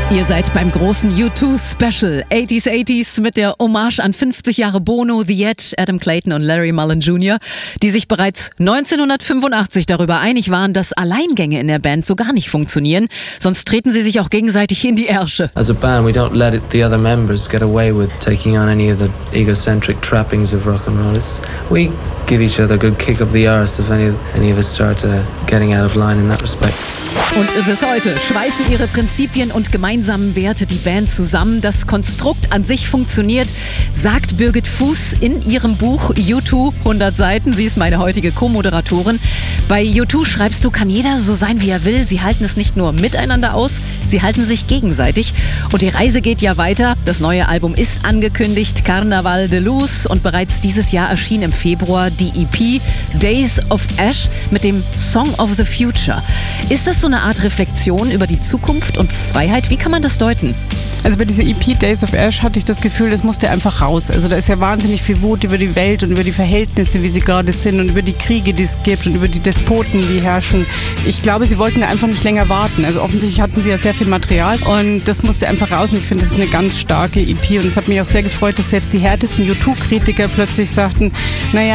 Ihr seid beim großen U2 Special 80s mit der Hommage an 50 Jahre Bono, The Edge, Adam Clayton und Larry Mullen Jr., die sich bereits 1985 darüber einig waren, dass Alleingänge in der Band so gar nicht funktionieren, sonst treten sie sich auch gegenseitig in die Ärsche. As a band, we don't let the other members get away with taking on any of the egocentric trappings of rock and roll. We give each other a good kick up the arse if any of us start getting out of line in that respect. Und bis heute schweißen ihre Prinzipien und gemeinsamen Werte die Band zusammen. Das Konstrukt an sich funktioniert, sagt Birgit Fuß in ihrem Buch U2, 100 Seiten. Sie ist meine heutige Co-Moderatorin. Bei U2 schreibst du, kann jeder so sein, wie er will. Sie halten es nicht nur miteinander aus, sie halten sich gegenseitig. Und die Reise geht ja weiter. Das neue Album ist angekündigt, Carnaval de Luz. Und bereits dieses Jahr erschien im Februar die EP Days of Ash mit dem Song of the Future. Ist das so eine Art Reflexion über die Zukunft und Freiheit? Wie kann man das deuten? Also bei dieser EP Days of Ash hatte ich das Gefühl, das musste einfach raus. Also da ist ja wahnsinnig viel Wut über die Welt und über die Verhältnisse, wie sie gerade sind und über die Kriege, die es gibt und über die Despoten, die herrschen. Ich glaube, sie wollten da einfach nicht länger warten. Also offensichtlich hatten sie ja sehr viel Material und das musste einfach raus. Und ich finde, das ist eine ganz starke EP und es hat mich auch sehr gefreut, dass selbst die härtesten U2-Kritiker plötzlich sagten, naja,